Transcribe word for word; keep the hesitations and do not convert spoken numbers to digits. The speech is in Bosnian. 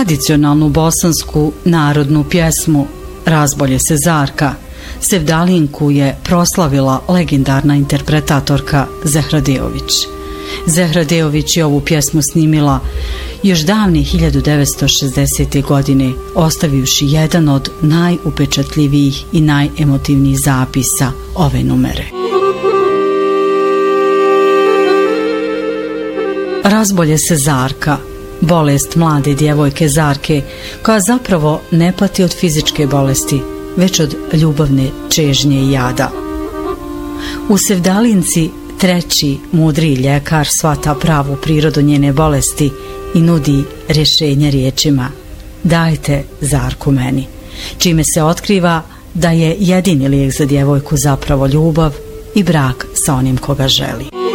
tradicionalnu bosansku narodnu pjesmu Razbolje se Zarka, Sevdalinku je proslavila legendarna interpretatorka Zehra Dejović. Zehra Dejović je ovu pjesmu snimila još davne hiljadu devetsto šezdesete. godine, ostavivši jedan od najupečatljivijih i najemotivnijih zapisa ove numere. Razbolje se Zarka, bolest mlade djevojke Zarke, koja zapravo ne pati od fizičke bolesti, već od ljubavne čežnje i jada. U Sevdalinci treći mudri ljekar shvata pravu prirodu njene bolesti i nudi rješenje riječima: dajte Zarku meni, čime se otkriva da je jedini lijek za djevojku zapravo ljubav i brak sa onim koga želi.